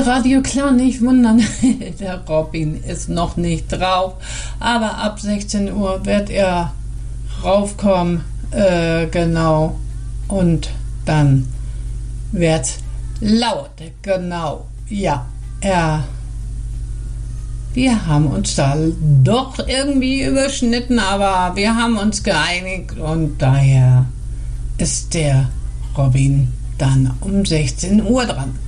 Radio Klar nicht wundern, der Robin ist noch nicht drauf, aber ab 16 Uhr wird er raufkommen, genau, und dann wird's laut, genau, ja, wir haben uns da doch irgendwie überschnitten, aber wir haben uns geeinigt und daher ist der Robin dann um 16 Uhr dran.